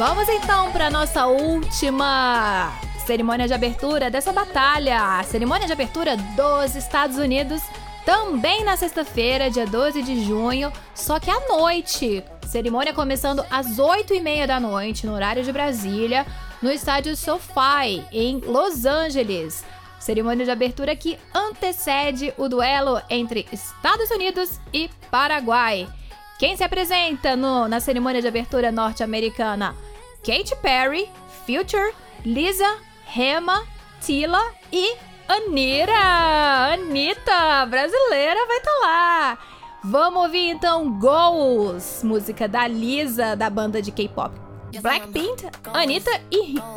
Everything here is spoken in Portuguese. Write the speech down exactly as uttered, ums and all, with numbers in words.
Vamos então para nossa última cerimônia de abertura dessa batalha. A cerimônia de abertura dos Estados Unidos, também na sexta-feira, dia doze de junho, só que à noite. Cerimônia começando às oito e meia da noite, no horário de Brasília, no estádio SoFi, em Los Angeles. Cerimônia de abertura que antecede o duelo entre Estados Unidos e Paraguai. Quem se apresenta no, na cerimônia de abertura norte-americana? Katy Perry, Future, Lisa, Rema, Tila e Anitta. Anitta, brasileira, vai estar lá. Vamos ouvir então Goals, música da Lisa, da banda de K-pop Blackpink, Anitta e